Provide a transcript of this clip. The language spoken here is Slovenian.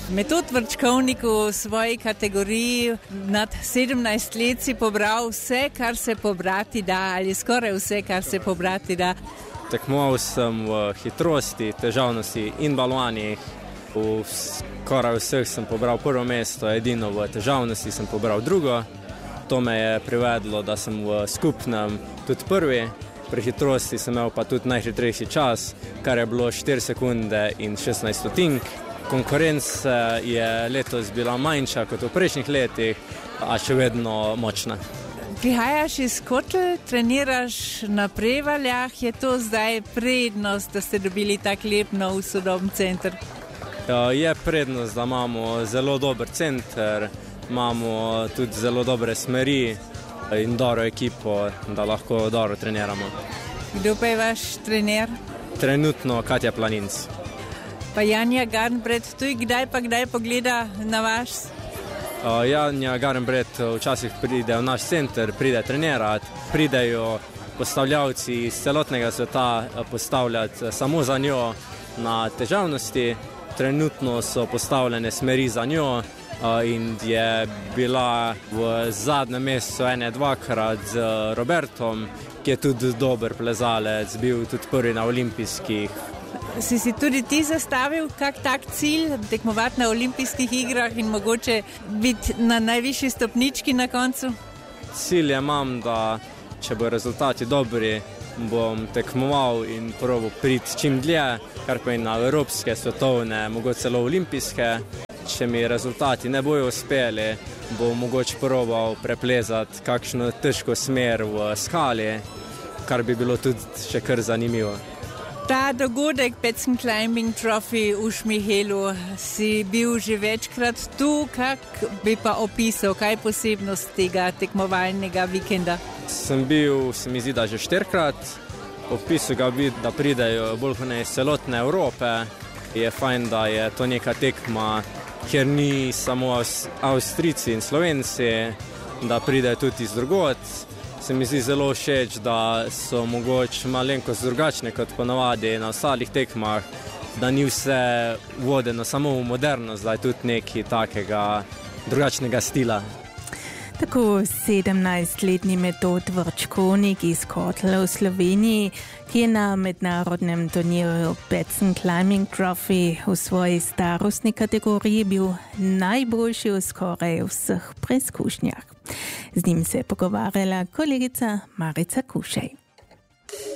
Metod Vrčkovnik v svoji kategoriji nad 17 let si pobral vse, kar se pobrati da, ali skoraj vse, kar se pobrati da. Tekmoval sem v hitrosti, težavnosti in balvanih. V skoraj vseh sem pobral prvo mesto, edino v težavnosti sem pobral drugo. To me je privedlo, da sem v skupnem tudi prvi. Pri hitrosti sem imel pa tudi najhitrejši čas, kar je bilo 4 sekunde in 16 stotink. Konkurenca je letos bila manjša kot v prejšnjih letih, a še vedno močna. Prihajaš iz Kotelj, treniraš na Prevaljah, je to zdaj prednost, da ste dobili tak lep nov sodobni center? Je prednost, da imamo zelo dober center, imamo tudi zelo dobre smeri in dobro ekipo, da lahko dobro treniramo. Kdo pa je vaš trener? Trenutno Katja Planinc. Pa Janja Garnbret, tu kdaj pogleda na vas? Janja Garnbret včasih pride v naš center, pride trenirati, pridejo postavljavci iz celotnega sveta postavljati samo za njo na težavnosti. Trenutno so postavljene smeri za njo in je bila v zadnjem mesecu 1-2krat z Robertom, ki je tudi dober plezalec, bil tudi prvi na olimpijskih. Si tudi ti zastavil kak tak cilj, tekmovati na olimpijskih igrah in mogoče biti na najvišji stopnički na koncu? Cilje imam, da če bo rezultati dobri, bom tekmoval in probal priti čim dlje, kar pa je na evropske, svetovne, mogoče celo olimpijske. Če mi rezultati ne bojo uspeli, bom mogoče probal preplezati kakšno težko smer v skali, kar bi bilo tudi še kar zanimivo. Ta dogodek Betzen Climbing Trophy v Šmihelu, si bil že večkrat tu, kak bi pa opisal, kaj je posebnost tega tekmovalnega vikenda? Sem bil, se mi zdi, da že 4krat. Opisal ga bi, da pridejo bolj kot iz celotne Evrope. Je fajn, da je to neka tekma, kjer ni samo Avstrijci in Slovenci, da pridejo tudi iz drugod. Se mi zdi zelo všeč, da so mogoče malenkost drugačne kot ponavadi na ostalih tekmah, da ni vse vodeno samo v modernost, da je tudi nekaj takega drugačnega stila. Tako 17-letni Metod Vrčkovnik iz Kotelj v Sloveniji, ki je na mednarodnem turnirju Betzen Climbing Trophy v svoji starostni kategoriji bil najboljši v skoraj vseh preizkušnjah. Z njim se je pogovarjala kolegica Marica Kušej.